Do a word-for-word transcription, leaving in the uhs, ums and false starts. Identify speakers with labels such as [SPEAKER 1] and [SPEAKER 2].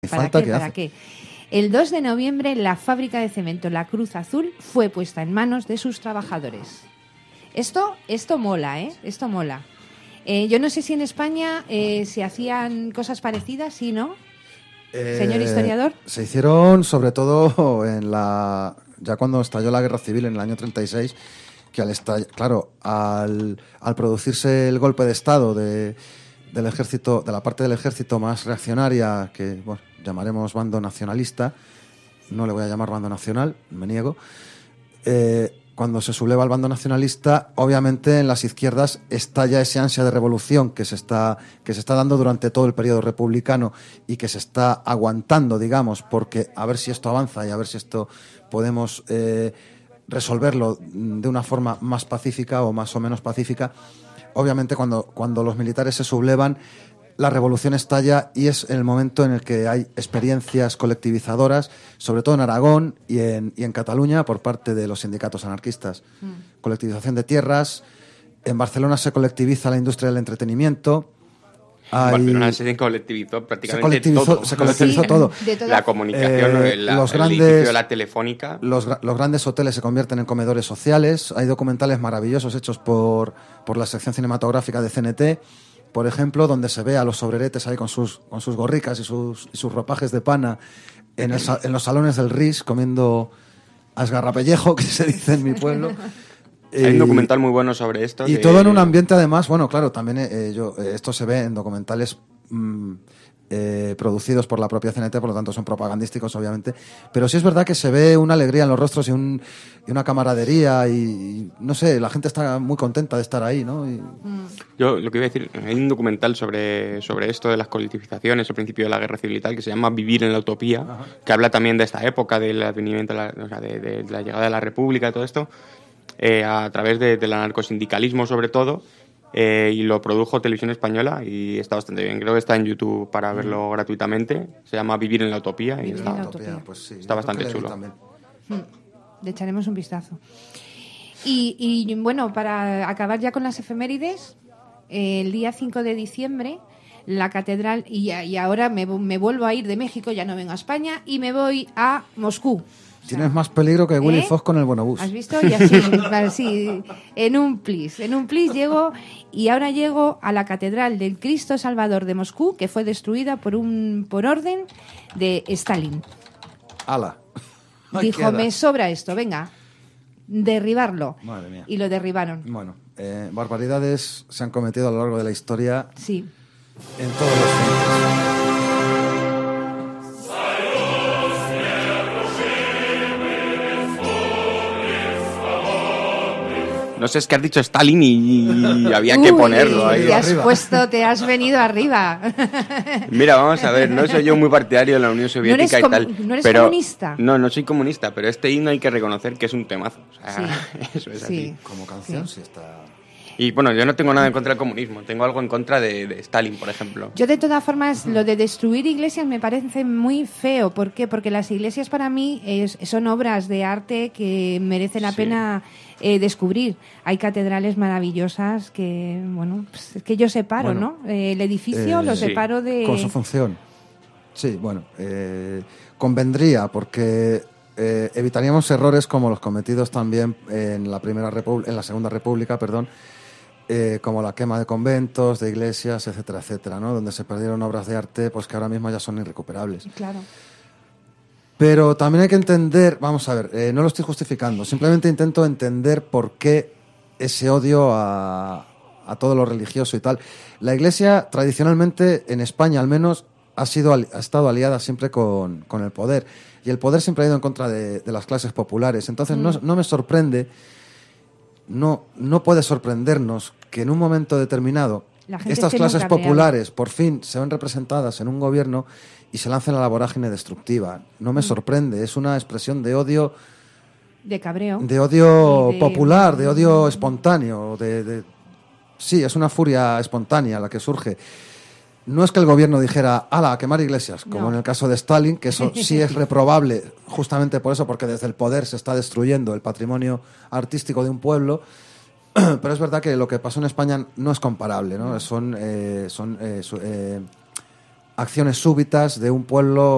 [SPEAKER 1] ¿Para
[SPEAKER 2] falta
[SPEAKER 1] qué?
[SPEAKER 2] que
[SPEAKER 1] ¿Para
[SPEAKER 2] hace.
[SPEAKER 1] qué? El dos de noviembre, la fábrica de cemento La Cruz Azul fue puesta en manos de sus trabajadores. Esto, esto mola, ¿eh? Esto mola. Eh, yo no sé si en España eh, se hacían cosas parecidas, ¿sí, no?
[SPEAKER 2] Eh,
[SPEAKER 1] Señor historiador.
[SPEAKER 2] Se hicieron sobre todo en la ya cuando estalló la Guerra Civil en el año treinta y seis, que al estall, claro, al, al producirse el golpe de Estado de, del ejército, de la parte del ejército más reaccionaria, que bueno, llamaremos bando nacionalista, no le voy a llamar bando nacional, me niego, eh, cuando se subleva el bando nacionalista, obviamente en las izquierdas estalla ese ansia de revolución que se está, que se está dando durante todo el periodo republicano y que se está aguantando, digamos, porque a ver si esto avanza y a ver si esto podemos eh, resolverlo de una forma más pacífica o más o menos pacífica. Obviamente cuando, cuando los militares se sublevan, la revolución estalla y es el momento en el que hay experiencias colectivizadoras, sobre todo en Aragón y en, y en Cataluña, por parte de los sindicatos anarquistas. Mm. Colectivización de tierras. En Barcelona se colectiviza la industria del entretenimiento.
[SPEAKER 3] Hay... En Barcelona se colectivizó prácticamente
[SPEAKER 2] se colectivizó,
[SPEAKER 3] todo.
[SPEAKER 2] Se colectivizó sí, todo.
[SPEAKER 3] La comunicación, eh, la,
[SPEAKER 2] los
[SPEAKER 3] el
[SPEAKER 2] grandes,
[SPEAKER 3] edificio de la telefónica.
[SPEAKER 2] Los, los grandes hoteles se convierten en comedores sociales. Hay documentales maravillosos hechos por, por la sección cinematográfica de C N T, por ejemplo, donde se ve a los obreretes ahí con sus, con sus gorricas y sus, y sus ropajes de pana en, el, en los salones del R I S comiendo asgarrapellejo, que se dice en mi pueblo.
[SPEAKER 3] Hay un documental muy bueno sobre esto.
[SPEAKER 2] Y
[SPEAKER 3] que...
[SPEAKER 2] todo en un ambiente, además, bueno, claro, también eh, yo, eh, esto se ve en documentales mmm, eh, producidos por la propia C N T, por lo tanto son propagandísticos, obviamente. Pero sí es verdad que se ve una alegría en los rostros y, un, y una camaradería y, y, no sé, la gente está muy contenta de estar ahí, ¿no? Y...
[SPEAKER 3] Yo lo que iba a decir, hay un documental sobre, sobre esto de las colectivizaciones, el principio de la guerra civil y tal, que se llama Vivir en la utopía, Ajá. que habla también de esta época, del advenimiento, de la, o sea, de, de, de la llegada de la República y todo esto. Eh, a través de, del anarcosindicalismo sobre todo, eh, y lo produjo Televisión Española y está bastante bien. Creo que está en YouTube para verlo mm. gratuitamente. Se llama Vivir en la utopía y
[SPEAKER 1] Vivir
[SPEAKER 3] está,
[SPEAKER 1] en la utopía.
[SPEAKER 2] Pues sí,
[SPEAKER 3] está bastante chulo.
[SPEAKER 1] Mm. Le echaremos un vistazo. Y, y bueno, para acabar ya con las efemérides, eh, el día cinco de diciembre la catedral, y, y ahora me, me vuelvo a ir de México, ya no vengo a España, y me voy a Moscú.
[SPEAKER 2] Tienes o sea, más peligro que Willy ¿eh? Fox con el Bonobús.
[SPEAKER 1] ¿Has visto? Y así, así, en un plis. En un plis llego y ahora llego a la Catedral del Cristo Salvador de Moscú, que fue destruida por un por orden de Stalin.
[SPEAKER 2] ¡Hala!
[SPEAKER 1] Dijo, queda. me sobra esto, venga, derribarlo.
[SPEAKER 2] Madre mía.
[SPEAKER 1] Y lo derribaron.
[SPEAKER 2] Bueno, eh, barbaridades se han cometido a lo largo de la historia.
[SPEAKER 1] Sí.
[SPEAKER 2] En todos los frentes.
[SPEAKER 3] No sé, es que has dicho Stalin y, y había
[SPEAKER 1] Uy,
[SPEAKER 3] que ponerlo ahí.
[SPEAKER 1] Te has arriba. puesto, te has venido arriba.
[SPEAKER 3] Mira, vamos a ver, no soy yo muy partidario de la Unión Soviética
[SPEAKER 1] ¿No
[SPEAKER 3] y tal.
[SPEAKER 1] ¿No eres
[SPEAKER 3] pero,
[SPEAKER 1] comunista?
[SPEAKER 3] No, no soy comunista, pero este himno hay que reconocer que es un temazo. O sea,
[SPEAKER 1] sí.
[SPEAKER 3] Eso es
[SPEAKER 1] sí.
[SPEAKER 3] así.
[SPEAKER 2] Como canción sí, sí está...
[SPEAKER 3] Y bueno, yo no tengo nada en contra del comunismo, tengo algo en contra de, de Stalin, por ejemplo.
[SPEAKER 1] Yo de todas formas, lo de destruir iglesias me parece muy feo. ¿Por qué? Porque las iglesias para mí es, son obras de arte que merecen la sí. pena eh, descubrir. Hay catedrales maravillosas que, bueno, pues es que yo separo,
[SPEAKER 2] bueno,
[SPEAKER 1] ¿no? Eh, el edificio
[SPEAKER 2] eh,
[SPEAKER 1] lo
[SPEAKER 2] sí.
[SPEAKER 1] separo de...
[SPEAKER 2] Con su función. Sí, bueno, eh, convendría porque... Eh, evitaríamos errores como los cometidos también en la primera Repu- en la Segunda República, perdón, eh, como la quema de conventos, de iglesias, etcétera, etcétera, ¿no? Donde se perdieron obras de arte, pues que ahora mismo ya son irrecuperables.
[SPEAKER 1] Claro.
[SPEAKER 2] Pero también hay que entender, vamos a ver, eh, no lo estoy justificando, simplemente intento entender por qué ese odio a, a todo lo religioso y tal. La Iglesia, tradicionalmente, en España al menos, ha sido ha estado aliada siempre con, con el poder. Y el poder siempre ha ido en contra de, de las clases populares. Entonces mm. no, no me sorprende, no, no puede sorprendernos que en un momento determinado estas clases populares por fin se ven representadas en un gobierno y se lancen a la vorágine destructiva. No me mm. sorprende, es una expresión de odio...
[SPEAKER 1] De cabreo.
[SPEAKER 2] De odio de... popular, de odio espontáneo. De, de... Sí, es una furia espontánea la que surge. No es que el gobierno dijera, ala, a quemar iglesias, como no. en el caso de Stalin, que eso sí es reprobable, justamente por eso, porque desde el poder se está destruyendo el patrimonio artístico de un pueblo, pero es verdad que lo que pasó en España no es comparable, ¿no? Son, eh, son eh, su, eh, acciones súbitas de un pueblo